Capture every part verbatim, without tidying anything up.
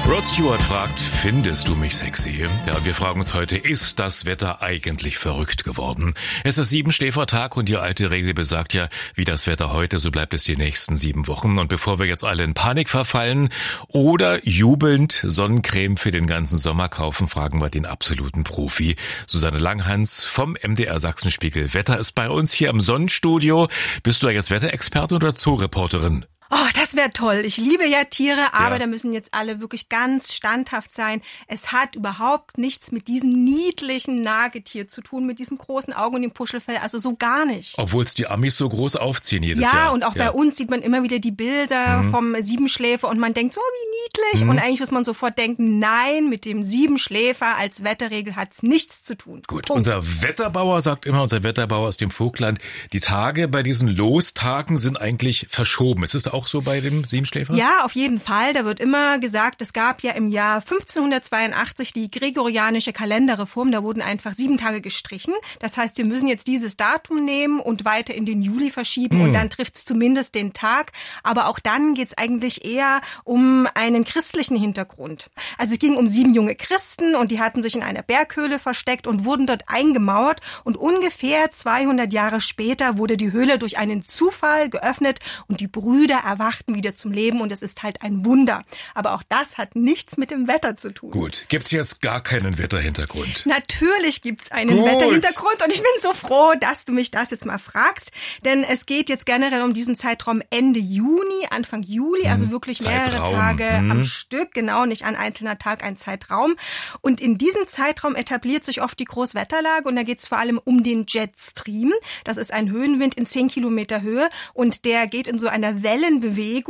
Rod Stewart fragt, findest du mich sexy? Ja, wir fragen uns heute, ist das Wetter eigentlich verrückt geworden? Es ist Siebenschläfertag und die alte Regel besagt ja, wie das Wetter heute, so bleibt es die nächsten sieben Wochen. Und bevor wir jetzt alle in Panik verfallen oder jubelnd Sonnencreme für den ganzen Sommer kaufen, fragen wir den absoluten Profi. Susanne Langhans vom M D R Sachsenspiegel. Wetter ist bei uns hier im Sonnenstudio. Bist du da jetzt Wetterexperte oder Zooreporterin? Oh, das wäre toll. Ich liebe ja Tiere, aber ja. da müssen jetzt alle wirklich ganz standhaft sein. Es hat überhaupt nichts mit diesem niedlichen Nagetier zu tun, mit diesen großen Augen und dem Puschelfell, also so gar nicht. Obwohl es die Amis so groß aufziehen jedes ja, Jahr. Ja, und auch bei uns sieht man immer wieder die Bilder mhm. vom Siebenschläfer und man denkt, so wie niedlich. Mhm. Und eigentlich muss man sofort denken, nein, mit dem Siebenschläfer als Wetterregel hat's nichts zu tun. Gut, Punkt. Unser Wetterbauer sagt immer, unser Wetterbauer aus dem Vogtland, die Tage bei diesen Lostagen sind eigentlich verschoben. Ist es auch so bei dem Siebenschläfer? Ja, auf jeden Fall. Da wird immer gesagt, es gab ja im Jahr fünfzehnhundertzweiundachtzig die gregorianische Kalenderreform. Da wurden einfach sieben Tage gestrichen. Das heißt, wir müssen jetzt dieses Datum nehmen und weiter in den Juli verschieben hm. und dann trifft es zumindest den Tag. Aber auch dann geht es eigentlich eher um einen christlichen Hintergrund. Also es ging um sieben junge Christen und die hatten sich in einer Berghöhle versteckt und wurden dort eingemauert. Und ungefähr zweihundert Jahre später wurde die Höhle durch einen Zufall geöffnet und die Brüder erwachten wieder zum Leben und es ist halt ein Wunder. Aber auch das hat nichts mit dem Wetter zu tun. Gut, gibt's jetzt gar keinen Wetterhintergrund? Natürlich gibt's einen Gut. Wetterhintergrund und ich bin so froh, dass du mich das jetzt mal fragst, denn es geht jetzt generell um diesen Zeitraum Ende Juni, Anfang Juli, hm. also wirklich mehrere Zeitraum. Tage hm. am Stück, genau, nicht ein einzelner Tag, ein Zeitraum. Und in diesem Zeitraum etabliert sich oft die Großwetterlage und da geht's vor allem um den Jetstream. Das ist ein Höhenwind in zehn Kilometer Höhe und der geht in so einer Wellenbewegung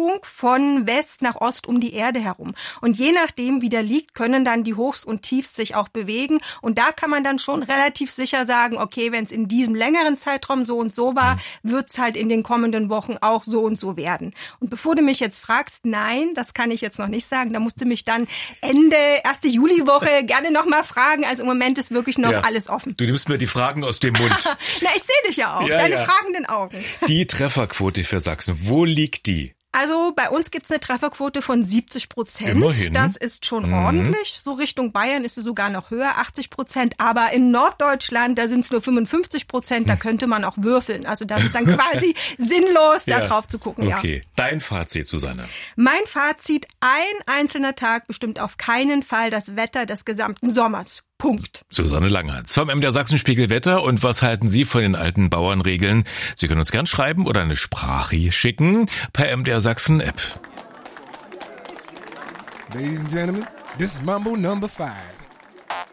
von West nach Ost um die Erde herum. Und je nachdem, wie der liegt, können dann die Hochs und Tiefs sich auch bewegen. Und da kann man dann schon relativ sicher sagen, okay, wenn es in diesem längeren Zeitraum so und so war, wird es halt in den kommenden Wochen auch so und so werden. Und bevor du mich jetzt fragst, nein, das kann ich jetzt noch nicht sagen. Da musst du mich dann Ende erste Juliwoche gerne nochmal fragen. Also im Moment ist wirklich noch ja. alles offen. Du nimmst mir die Fragen aus dem Mund. Na, ich sehe dich ja auch. Ja, Deine ja. fragenden Augen. Die Trefferquote für Sachsen, wo liegt die? Also bei uns gibt's eine Trefferquote von siebzig Prozent. Immerhin. Das ist schon mhm. ordentlich. So Richtung Bayern ist sie sogar noch höher, achtzig Prozent. Aber in Norddeutschland, da sind's nur fünfundfünfzig Prozent. Da könnte man auch würfeln. Also das ist dann quasi sinnlos, da ja. drauf zu gucken. Okay, ja. Dein Fazit, Susanne? Mein Fazit, ein einzelner Tag bestimmt auf keinen Fall das Wetter des gesamten Sommers. Punkt. Susanne Langhans vom M D R Sachsenspiegel Wetter. Und was halten Sie von den alten Bauernregeln? Sie können uns gern schreiben oder eine Sprache schicken per M D R Sachsen App. Ladies and gentlemen, this is Mambo number five.